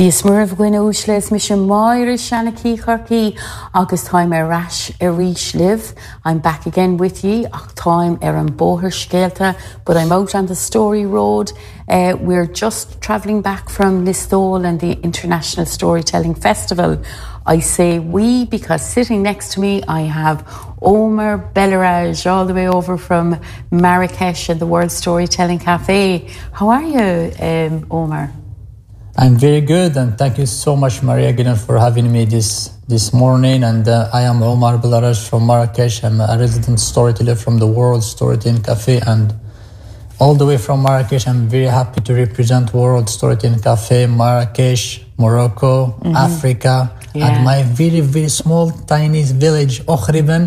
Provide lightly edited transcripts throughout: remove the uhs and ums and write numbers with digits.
Díos murmh gwine úsles mis sin máire Shanaki Charkey, August time rash Irish live. I'm back again with ye. Time an Boher Skelta, but I'm out on the Story Road. We're just travelling back from Listowel and the International Storytelling Festival. I say we because sitting next to me I have Omer Belleraj all the way over from Marrakesh and the World Storytelling Cafe. How are you, Omer? I'm very good, and thank you so much, Maria Guinan, for having me this morning. And I am Omar Belleraj from Marrakesh. I'm a resident storyteller from the World Storytelling Cafe, and all the way from Marrakesh, I'm very happy to represent World Storytelling Cafe, Marrakesh, Morocco, Africa, and my very, very small, tiny village, Okhriben.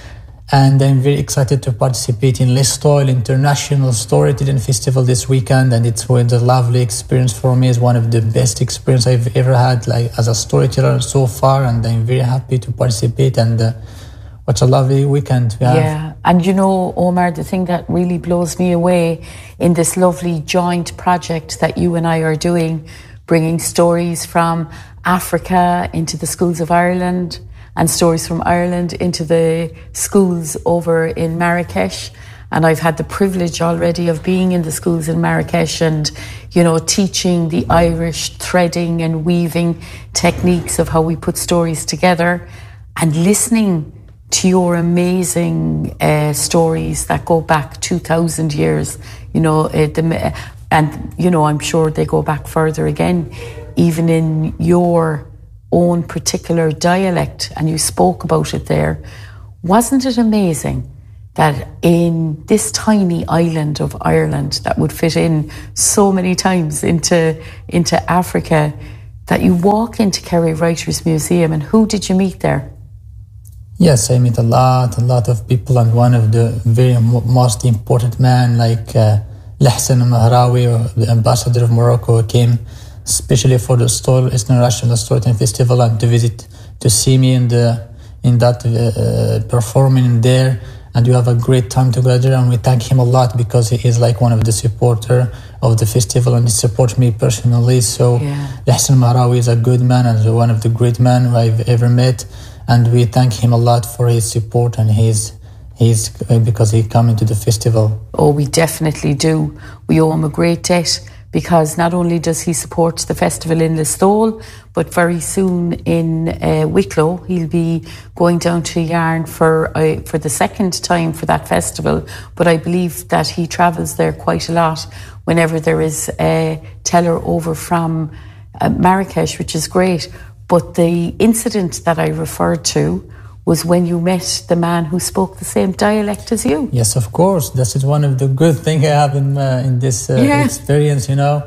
And I'm very excited to participate in Listowel International Storytelling Festival this weekend, and it's a lovely experience for me. It's one of the best experiences I've ever had, like as a storyteller so far, and I'm very happy to participate. And what a lovely weekend we have. Yeah, and you know, Omar, the thing that really blows me away in this lovely joint project that you and I are doing, bringing stories from Africa into the schools of Ireland, and stories from Ireland into the schools over in Marrakesh. And I've had the privilege already of being in the schools in Marrakesh and, you know, teaching the Irish threading and weaving techniques of how we put stories together, and listening to your amazing stories that go back 2,000 years, you know, and, you know, I'm sure they go back further again, even in your own particular dialect, and you spoke about it there. Wasn't it amazing that in this tiny island of Ireland that would fit in so many times into Africa, that you walk into Kerry Writers Museum, and who did you meet there? Yes, I met a lot of people, and one of the very most important men, like Lahsan Mahraoui, the ambassador of Morocco, came especially for the International Storytelling Festival, and to visit, to see me in that performing there, and we have a great time together, and we thank him a lot because he is like one of the supporter of the festival, and he supports me personally. So Lahsan Mahraoui is a good man and one of the great men who I've ever met, and we thank him a lot for his support and his because he come into the festival. Oh, we definitely do. We owe him a great debt, because not only does he support the festival in Listowel, but very soon in Wicklow, he'll be going down to Yarn for the second time for that festival. But I believe that he travels there quite a lot whenever there is a teller over from Marrakesh, which is great. But the incident that I referred to was when you met the man who spoke the same dialect as you. Yes, of course. That is one of the good things I have in this experience, you know.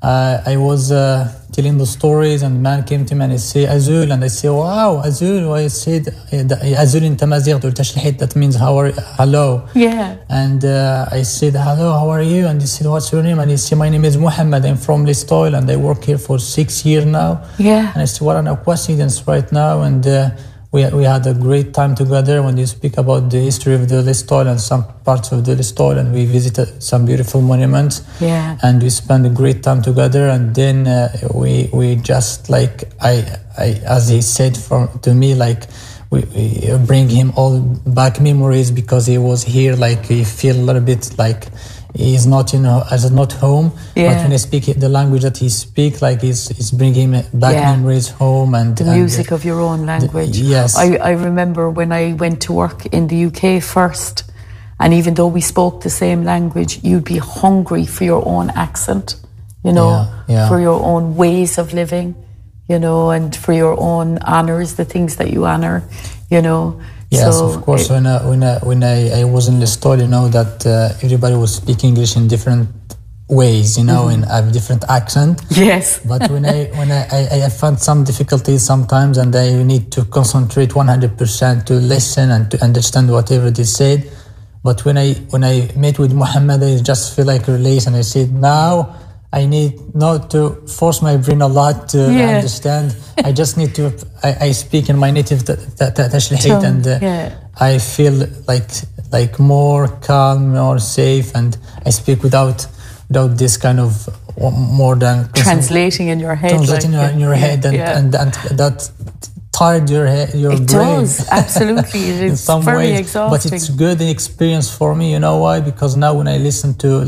I was telling the stories, and the man came to me and he said, Azul, and I said, wow, Azul. I said, Azul in Tamazight, that means hello. Yeah. And I said, hello, how are you? And he said, what's your name? And he said, my name is Mohammed. I'm from Listowel, and I work here for 6 years now. Yeah. And I said, what an coincidence right now. And we had a great time together when you speak about the history of the Listowel and some parts of the Listowel, and we visited some beautiful monuments. Yeah. And we spent a great time together, and then we just like I as he said to me, like we bring him all back memories, because he was here, like he feel a little bit like he's not, you know, as not home. Yeah. But when I speak the language that he speak, like it's bringing back memories home, and the music of your own language. Yes. I remember when I went to work in the UK first, and even though we spoke the same language, you'd be hungry for your own accent, you know, for your own ways of living, you know, and for your own honours, the things that you honour, you know. Yes, so of course. When I was in Listowel, you know that everybody was speaking English in different ways, you know, and have different accent. Yes. But when I found some difficulties sometimes, and I need to concentrate 100% to listen and to understand whatever they said. But when I met with Muhammad, I just feel like release, and I said, now I need not to force my brain a lot to understand. I just need to. I speak in my native Tashlihit, and I feel like more calm, more safe, and I speak without without this kind of more than translating in your head, in your head, and that tired your brain. It does, absolutely. It is very exhausting. But it's good experience for me. You know why? Because now when I listen to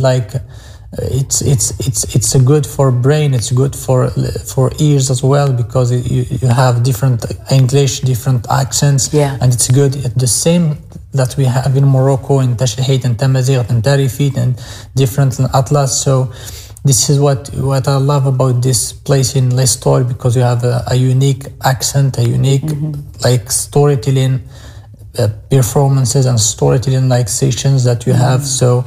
it's good for brain. It's good for ears as well, because you have different English, different accents, and it's good. The same that we have in Morocco, in Tashehit and Tamazight and Tarifit and different in Atlas. So this is what I love about this place in Listowel, because you have a unique accent, a unique storytelling performances and storytelling sessions that you have. So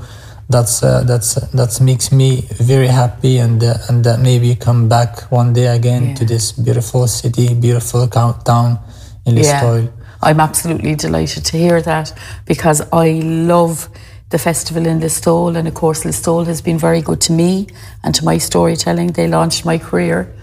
that makes me very happy, and that maybe come back one day again to this beautiful city, beautiful town in Listowel. I'm absolutely delighted to hear that, because I love the festival in Listowel, and of course Listowel has been very good to me and to my storytelling. They launched my career,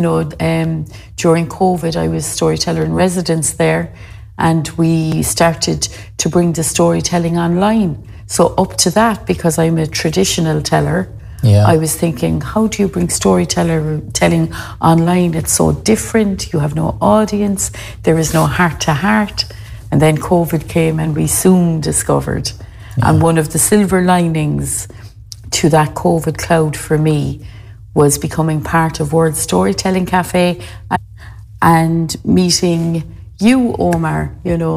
during COVID. I was storyteller in residence there, and we started to bring the storytelling online. So up to that, because I'm a traditional teller, I was thinking, how do you bring storytelling online? It's so different. You have no audience. There is no heart-to-heart. And then COVID came, and we soon discovered. And one of the silver linings to that COVID cloud for me was becoming part of World Storytelling Cafe and meeting you, Omar,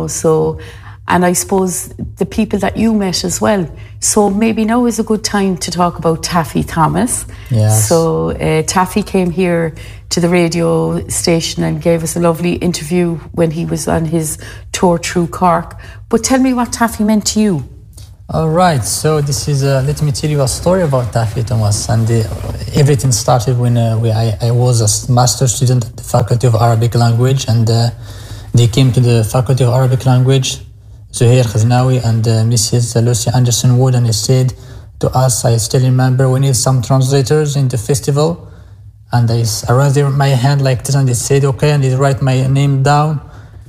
and I suppose the people that you met as well. So maybe now is a good time to talk about Taffy Thomas. Yes. So Taffy came here to the radio station and gave us a lovely interview when he was on his tour through Cork. But tell me what Taffy meant to you. All right, so this is, let me tell you a story about Taffy Thomas. And everything started when I was a master's student at the Faculty of Arabic Language, and they came to the Faculty of Arabic Language, Zuhair Khaznawi and Mrs. Lucy Anderson Wood, and he said to us, I still remember, we need some translators in the festival. And I raised my hand like this, and they said, okay, and they write my name down.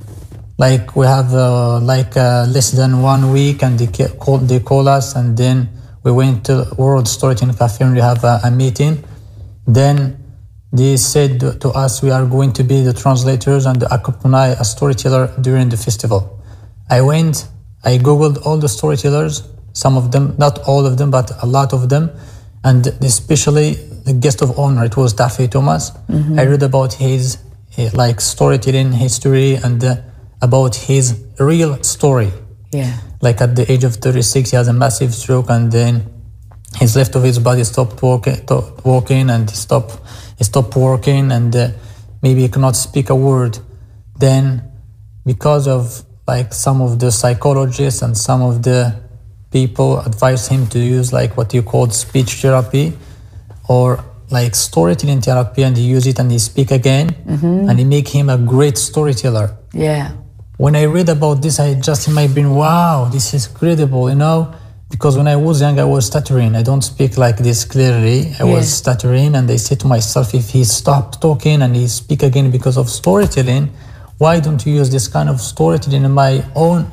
We have less than 1 week, and they call us, and then we went to World Storytelling Cafe and we have a meeting. Then they said to us, we are going to be the translators and accompany a storyteller during the festival. I googled all the storytellers, some of them, not all of them, but a lot of them, and especially the guest of honor, it was Taffy Thomas. Mm-hmm. I read about his storytelling history and about his real story. Yeah. At the age of 36, he has a massive stroke, and then his left of his body stopped working, and he stopped working, and maybe he cannot speak a word. Then, because of some of the psychologists and some of the people advised him to use what you call speech therapy or storytelling therapy, and he use it and he speak again, mm-hmm. and he make him a great storyteller. Yeah. When I read about this, I just in my brain, wow, this is incredible, because when I was young, I was stuttering. I don't speak like this clearly. I was stuttering, and I said to myself, if he stopped talking and he speak again because of storytelling, why don't you use this kind of storytelling in my own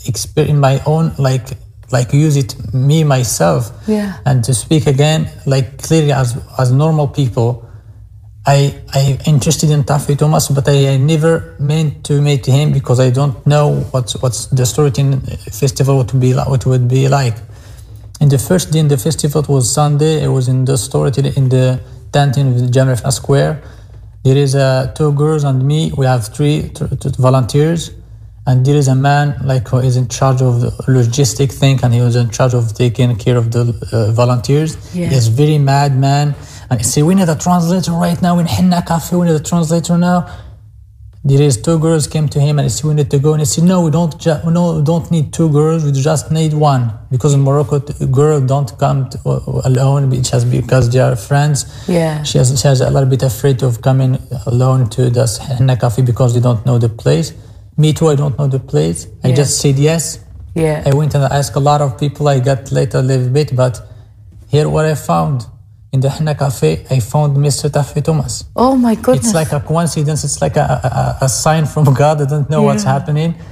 use it me myself, and to speak again clearly as normal people. I interested in Taffy Thomas, but I never meant to meet him because I don't know what's the storytelling festival would be like. In the first day in the festival, it was Sunday. I was in the storytelling in the tent in Jamrefna Square. There is 2 girls and me. We have 3 volunteers, and there is a man who is in charge of the logistic thing, and he was in charge of taking care of the volunteers. Yeah. He's a very mad man. And he said, we need a translator right now in Henna Cafe. We need a translator now. There is 2 girls came to him and he said, we need to go. And he said, no, we don't need 2 girls. We just need 1. Because in Morocco, girls don't come alone because they are friends. Yeah. She has a little bit afraid of coming alone to the Henna Cafe because they don't know the place. Me too, I don't know the place. I just said yes. Yeah. I went and asked a lot of people. I got late a little bit, but here what I found. In the Henna Cafe, I found Mr. Taffy Thomas. Oh my goodness. It's like a coincidence. It's like a sign from God. I don't know what's happening.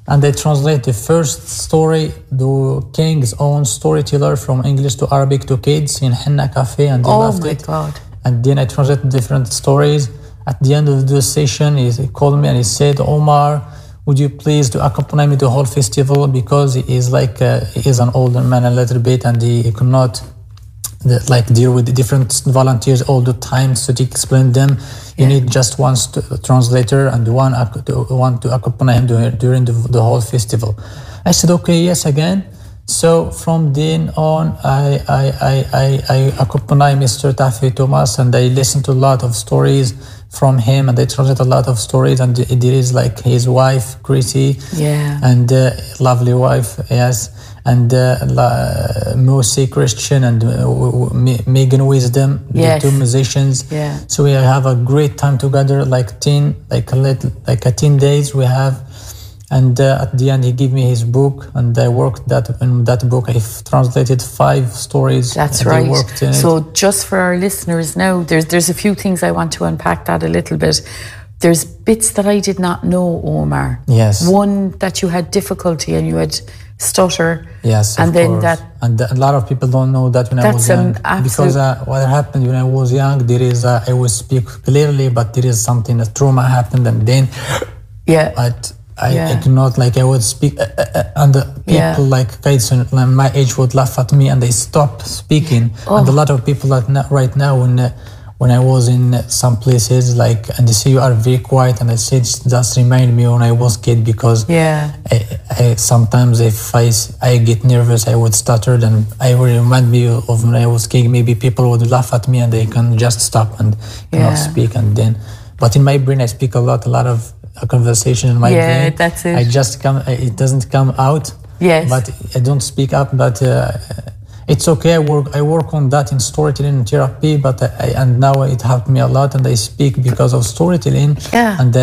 And they translate the first story, the king's own storyteller, from English to Arabic to kids in Henna Cafe, and they loved it. God. And then I translated different stories. At the end of the session, he called me and he said, Omar, would you please to accompany me to the whole festival, because he is an older man a little bit, and he could not deal with the different volunteers all the time, so to explain them. You need just one translator and one to accompany him during the whole festival. I said, okay, yes, again. So from then on, I accompany Mr. Tafi Thomas, and I listen to a lot of stories from him, and I translate a lot of stories. And there is his wife, Chrissy, and lovely wife, yes, and Mosi Christian and Megan Wisdom, the two musicians. Yeah. So we have a great time together, 10 days we have. And at the end, he gave me his book, and I worked in that book. I've translated 5 stories. That's right. So just for our listeners now, there's a few things I want to unpack that a little bit. There's bits that I did not know, Omar. Yes. One, that you had difficulty and you had stutter. Yes, and of then course. that. And a lot of people don't know that when I was young. Because what happened when I was young, there is I would speak clearly, but there is something, a trauma happened, and then. I cannot, I would speak, and people like kids my age would laugh at me, and they stop speaking. And a lot of people right now, when I was in some places, and they say you are very quiet, and I said, just remind me when I was kid, because I sometimes if I get nervous, I would stutter, and I would remind me of when I was kid. Maybe people would laugh at me, and they can just stop and not speak, and then. But in my brain, I speak a lot of a conversation in my brain. That's it. It doesn't come out. Yes. But I don't speak up. But it's okay. I work on that in storytelling and therapy. But and now it helped me a lot, and I speak because of storytelling. Yeah. And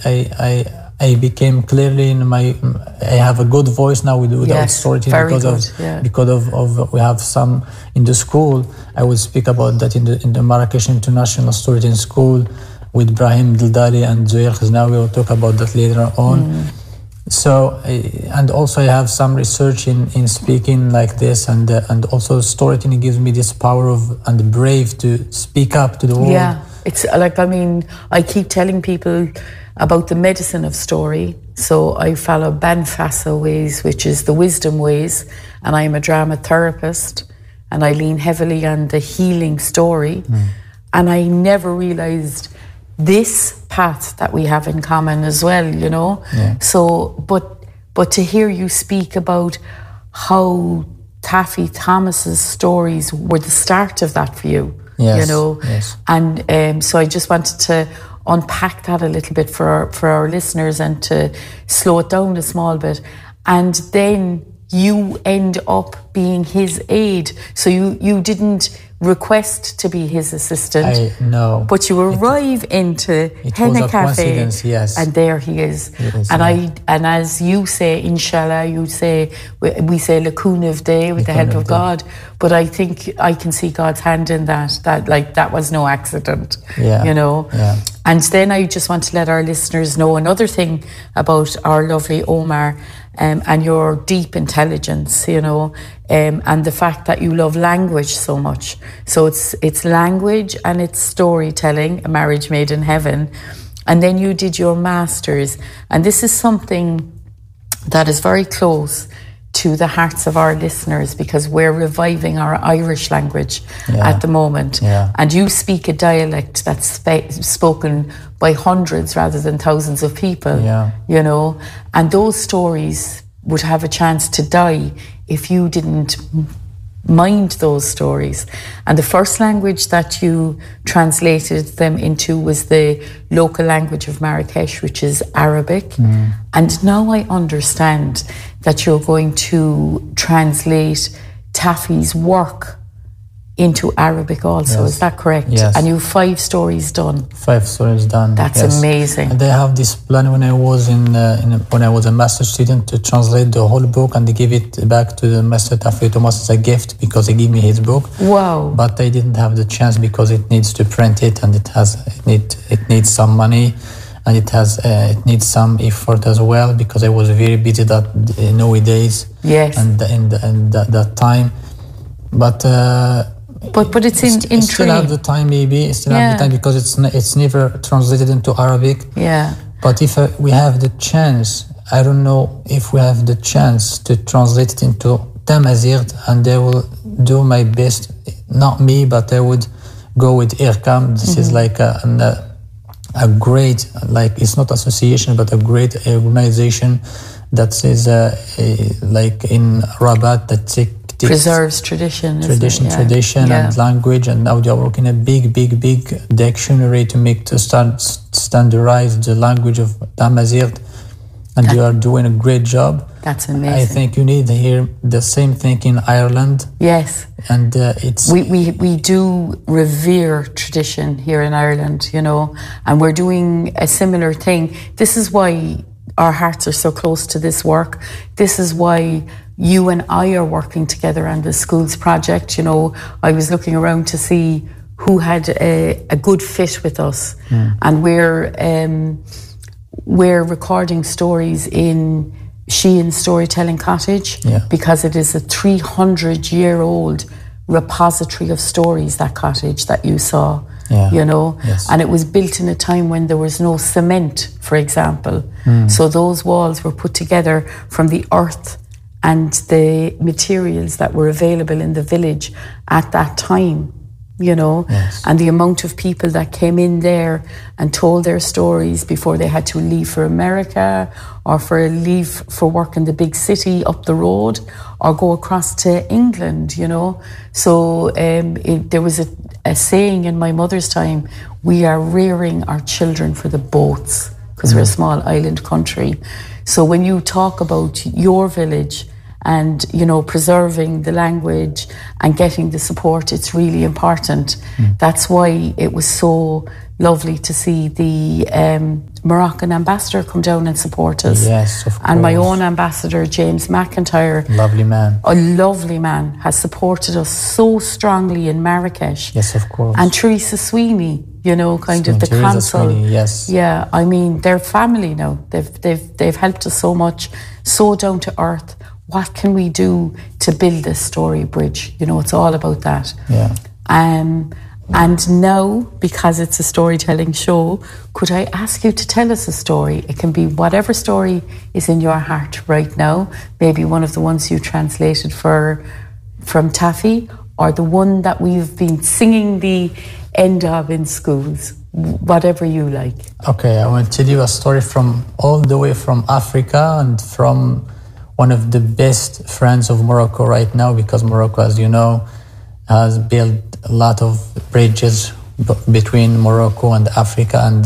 I became clearly I have a good voice now without storytelling because of we have some in the school. I will speak about that in the Marrakesh International Storytelling School. With Brahim Dildali and Zoya Khaznawi, we'll talk about that later on. So, and also I have some research in speaking like this, and also storytelling gives me this power and brave to speak up to the world. Yeah, it's I keep telling people about the medicine of story. So I follow Banfasa ways, which is the wisdom ways, and I'm a drama therapist, and I lean heavily on the healing story. And I never realized this path that we have in common as well, So, but to hear you speak about how Taffy Thomas's stories were the start of that for you, yes. And so I just wanted to unpack that a little bit for our listeners, and to slow it down a small bit. And then you end up being his aide. So you didn't request to be his assistant. No. But you arrive into Henna Cafe, yes. and there he is. And as you say, inshallah, we say Lakunav Day with the help of God. But I think I can see God's hand in that. That was no accident. Yeah. And then I just want to let our listeners know another thing about our lovely Omar. And your deep intelligence, and the fact that you love language so much. So it's language and it's storytelling, a marriage made in heaven. And then you did your master's. And this is something that is very close to the hearts of our listeners, because we're reviving our Irish language at the moment. Yeah. And you speak a dialect that's spoken by hundreds rather than thousands of people, and those stories would have a chance to die if you didn't mind those stories. And the first language that you translated them into was the local language of Marrakesh, which is Arabic. And now I understand that you're going to translate Taffy's work into Arabic also. Is that correct? Yes. And you have 5 stories done. 5 stories done. That's amazing. And they have this plan when I was when I was a master student to translate the whole book, and they give it back to the Master Tafi Thomas as a gift, because he gave me his book. Wow. But they didn't have the chance because it needs to print it, and it needs some money. and it needs some effort as well, because I was very busy nowadays. Yes. And that time, but it's in still have the time, maybe still have the time, because it's never translated into Arabic. Yeah. But if we have the chance, I don't know if we have the chance to translate it into Tamazight, and I will do my best. Not me, but I would go with IRCAM. This is like a great, like, it's not association, but a great organization that is like in Rabat, that preserves tradition and language, and now they are working a big dictionary to standardize the language of Tamazight, and you are doing a great job. That's amazing. I think you need to hear the same thing in Ireland. Yes. And it's... We do revere tradition here in Ireland, you know, and we're doing a similar thing. This is why our hearts are so close to this work. This is why you and I are working together on the schools project. You know, I was looking around to see who had a good fit with us. And we're recording stories in Sheehan Storytelling Cottage, because it is a 300-year-old repository of stories, that cottage that you saw, you know. Yes. And it was built in a time when there was no cement, for example. So those walls were put together from the earth and the materials that were available in the village at that time, you know. Yes. And the amount of people that came in there and told their stories before they had to leave for America, or leave for work in the big city up the road, or go across to England, you know. So there was a saying in my mother's time: we are rearing our children for the boats, because we're a small island country. So when you talk about your village and, you know, preserving the language and getting the support, it's really important. That's why it was so lovely to see the Moroccan ambassador come down and support us. Yes, of course. And my own ambassador, James McIntyre, lovely man, a lovely man, has supported us so strongly in Marrakesh. Yes, of course. And Teresa Sweeney, you know, of the Teresa council. Sweeney, yes. Yeah, I mean, they're family now. They've helped us so much, so down to earth. What can we do to build this story bridge? You know, it's all about that. Yeah. And now, because it's a storytelling show, could I ask you to tell us a story? It can be whatever story is in your heart right now. Maybe one of the ones you translated from Taffy, or the one that we've been singing the end of in schools. Whatever you like. Okay, I want to tell you a story from all the way from Africa, and from one of the best friends of Morocco right now, because Morocco, as you know, has built a lot of bridges between Morocco and Africa, and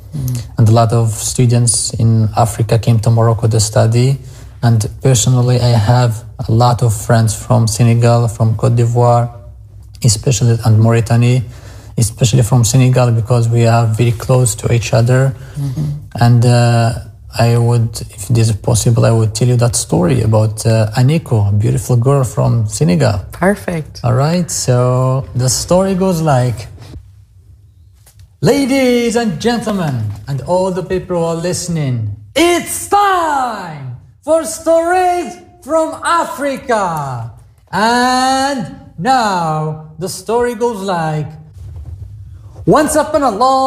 a lot of students in Africa came to Morocco to study. And personally, I have a lot of friends from Senegal, from Côte d'Ivoire, especially, and Mauritania, especially from Senegal, because we are very close to each other. And I would, if it is possible, I would tell you that story about Aniko, a beautiful girl from Senegal. Perfect. All right, so the story goes like: ladies and gentlemen, and all the people who are listening, it's time for stories from Africa. And now the story goes like: once upon a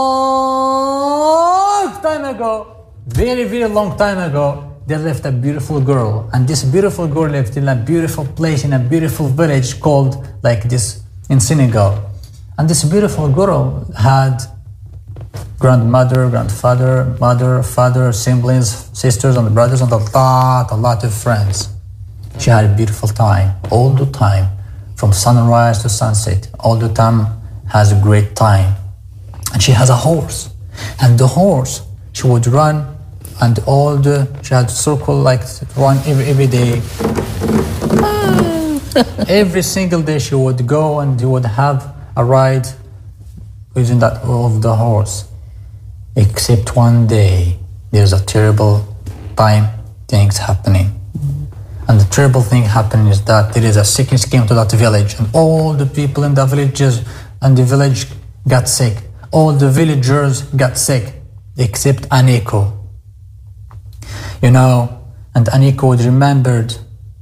long time ago, very, very long time ago, there lived a beautiful girl. And this beautiful girl lived in a beautiful place, in a beautiful village called like this in Senegal. And this beautiful girl had grandmother, grandfather, mother, father, siblings, sisters and brothers, and a lot of friends. She had a beautiful time, all the time, from sunrise to sunset. All the time has a great time. And she has a horse. And the horse, she would run, and she had circle, like run every day. Every single day she would go and she would have a ride using that of the horse. Except one day, there's a terrible things happening. And the terrible thing happening is that there is a sickness came to that village, and all the people in the village got sick. All the villagers got sick. except Aniko. You know, and Aniko would remembered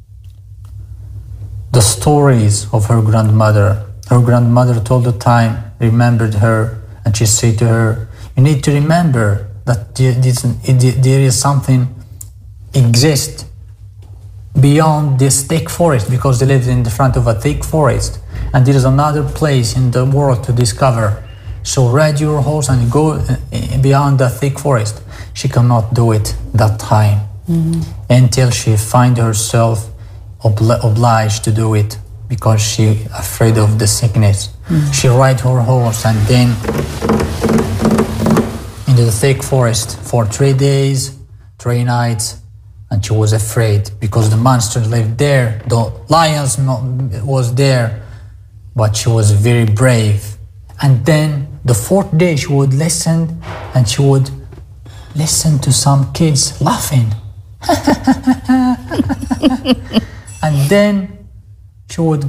the stories of her grandmother. Her grandmother told the time, remembered her, and she said to her, you need to remember that there is something exists beyond this thick forest, because they lived in the front of a thick forest, and there is another place in the world to discover. So ride your horse and go beyond the thick forest. She cannot do it that time until she find herself obliged to do it, because she afraid of the sickness. She ride her horse and then into the thick forest for 3 days, 3 nights, and she was afraid because the monster lived there, the lions was there, but she was very brave. And then the 4th day she would listen, and she would listen to some kids laughing. And then she would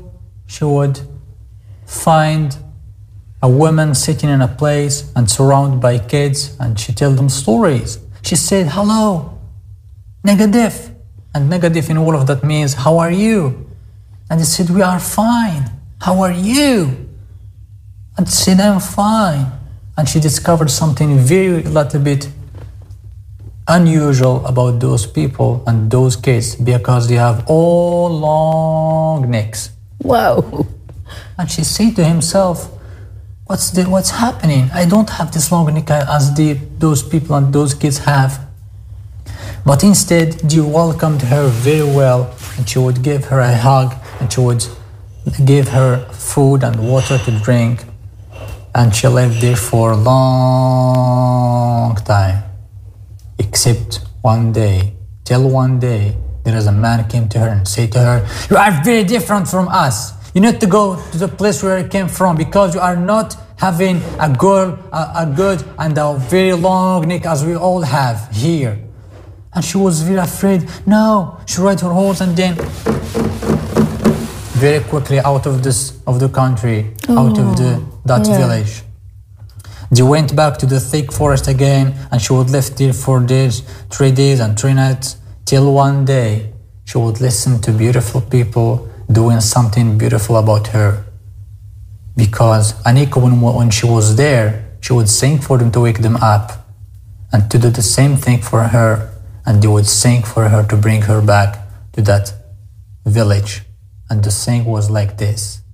find a woman sitting in a place and surrounded by kids, and she tell them stories. She said, hello, Negatif. And Negatif in all of that means, how are you? And they said, we are fine. How are you? And she said, I'm fine. And she discovered something very little bit unusual about those people and those kids, because they have all long necks. Wow. And she said to himself, what's happening? I don't have this long neck as those people and those kids have. But instead, they welcomed her very well, and she would give her a hug, and she would give her food and water to drink, and she lived there for a long time. Except one day, till one day, there is a man came to her and said to her, you are very different from us. You need to go to the place where you came from, because you are not having a good and a very long neck as we all have here. And she was very afraid. No, she rode her horse and then very quickly out of the country, out of that village. They went back to the thick forest again, and she would live there for 3 days and 3 nights, till one day she would listen to beautiful people doing something beautiful about her. Because Aniko, when she was there, she would sing for them to wake them up, and to do the same thing for her, and they would sing for her to bring her back to that village. And the sing was like this.